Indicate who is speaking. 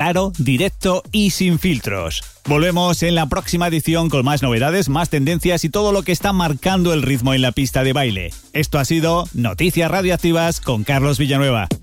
Speaker 1: claro, directo y sin filtros. Volvemos en la próxima edición con más novedades, más tendencias y todo lo que está marcando el ritmo en la pista de baile. Esto ha sido Noticias Radioactivas con Carlos Villanueva.